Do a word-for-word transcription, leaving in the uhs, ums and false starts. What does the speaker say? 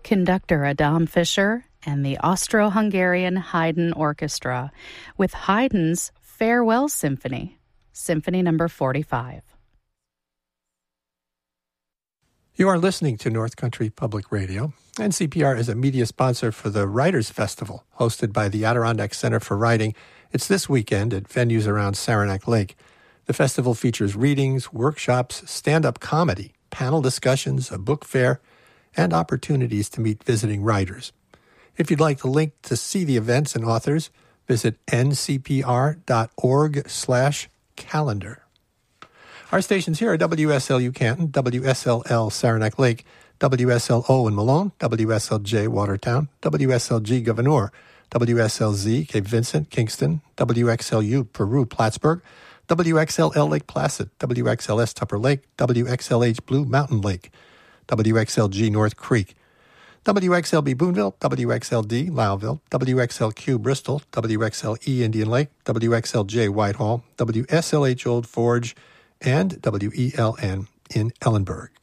conductor Adam Fischer, and the Austro-Hungarian Haydn Orchestra with Haydn's Farewell Symphony, Symphony number forty-five. You are listening to North Country Public Radio. N C P R is a media sponsor for the Writers' Festival, hosted by the Adirondack Center for Writing. It's this weekend at venues around Saranac Lake. The festival features readings, workshops, stand-up comedy, panel discussions, a book fair, and opportunities to meet visiting writers. If you'd like the link to see the events and authors, visit ncpr.org slash calendar. Our stations here are W S L U Canton, W S L L Saranac Lake, W S L O in Malone, W S L J Watertown, W S L G Gouverneur, W S L Z Cape Vincent, Kingston, W X L U Peru, Plattsburgh, W X L L Lake Placid, W X L S Tupper Lake, W X L H Blue Mountain Lake, W X L G North Creek, W X L B Boonville, W X L D Lowville, W X L Q Bristol, W X L E Indian Lake, W X L J Whitehall, W S L H Old Forge, and W E L N in Ellenburg.